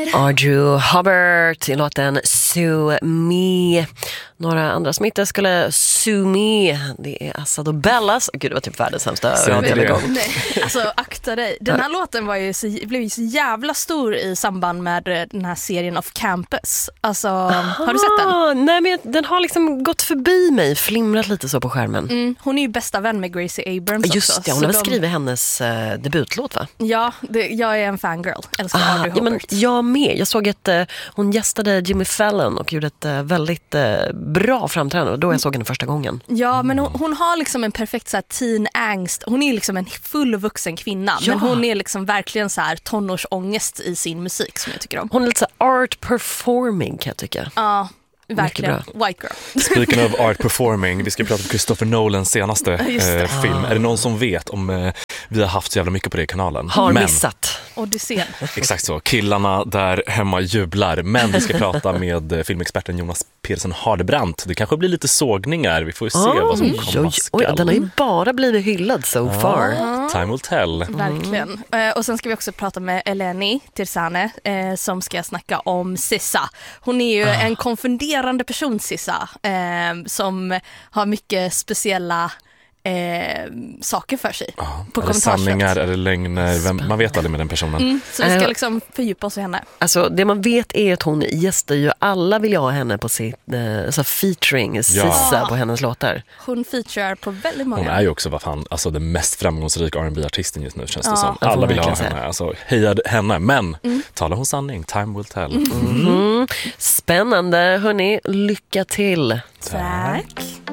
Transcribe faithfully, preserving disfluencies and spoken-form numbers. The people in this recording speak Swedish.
Audrey Hubbard i låten Sue Me. Några andra som inte skulle Sue Me, det är Assad och Bellas. Gud, det var typ världens sämsta radiolegång. Nej, alltså akta dig. Den här låten var ju så, blev ju så jävla stor i samband med den här serien Off Campus. Alltså, Aha, har du sett den? Nej, men den har liksom gått förbi mig, flimrat lite så på skärmen. Mm, hon är ju bästa vän med Gracie Abrams. Just också. det, hon har väl de... skrivit hennes uh, debutlåt, va? Ja, det, jag är en fangirl. Älskar ah, Audrey ja, men Hubbard. jag med. Jag såg att uh, hon gästade Jimmy Fallon och gjorde ett uh, väldigt uh, bra framträdande. Då jag såg henne första gången. Ja, men hon, hon har liksom en perfekt så här, teen angst. Hon är liksom en fullvuxen kvinna. Ja. Men hon är liksom verkligen så här tonårsångest i sin musik som jag tycker om. Hon är lite så art performing, kan jag tycka. Ja, verkligen. White girl. Speaking of art performing, vi ska prata om Christopher Nolans senaste eh, film. Ah. Är det någon som vet om eh, vi har haft så jävla mycket på det i kanalen? Har men, missat. Odyssén. Exakt så. Killarna där hemma jublar. Men vi ska prata med eh, filmexperten Jonas Pedersen Hardebrandt. Det kanske blir lite sågningar. Vi får se oh, vad som komma skall. Oj, den har ju bara blivit hyllad so ah, far. Time will tell. Mm. Verkligen. Uh, och sen ska vi också prata med Eleni Tirsane uh, som ska snacka om Sissa. Hon är ju ah. en konfunderande person, Sissa, uh, som har mycket speciella Eh, saker för sig. Ah, på är det sanningar, är det lögner? Vem, man vet aldrig med den personen. Mm, så vi ska liksom fördjupa oss i henne. Alltså, det man vet är att hon gästar ju, alla vill ha henne på sitt eh, alltså featuring, Sissa ja. på hennes låtar. Hon featurear på väldigt många. Hon är ju också vad fan, alltså den mest framgångsrika R and B-artisten just nu, känns det ja. som. Alla vill ha henne, alltså heja henne. Men mm. talar hon sanning, time will tell. Mm. Mm. Spännande, hörni. Lycka till. Tack.